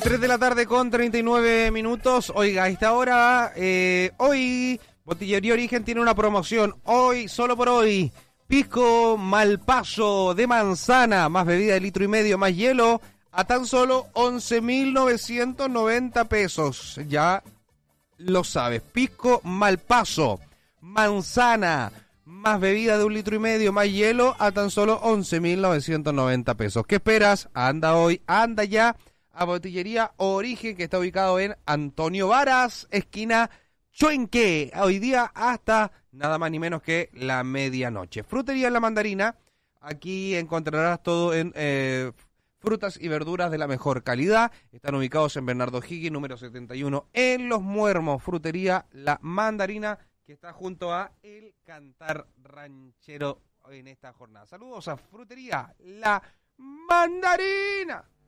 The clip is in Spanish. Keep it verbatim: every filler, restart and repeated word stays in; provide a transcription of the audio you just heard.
tres de la tarde con treinta y nueve minutos. Oiga, a esta hora, eh, hoy, Botillería Origen tiene una promoción. Hoy, solo por hoy, pisco Malpaso de manzana, más bebida de litro y medio, más hielo, a tan solo once mil novecientos noventa pesos. Ya lo sabes, pisco Malpaso, manzana, más bebida de un litro y medio, más hielo, a tan solo once mil novecientos noventa pesos. ¿Qué esperas? Anda hoy, anda ya a Botillería Origen, que está ubicado en Antonio Varas, esquina Chuenque. Hoy día hasta nada más ni menos que la medianoche. Frutería La Mandarina. Aquí encontrarás todo en eh, frutas y verduras de la mejor calidad. Están ubicados en Bernardo Higgins, número setenta y uno, en Los Muermos. Frutería La Mandarina, que está junto a El Cantar Ranchero en esta jornada. Saludos a Frutería La Mandarina.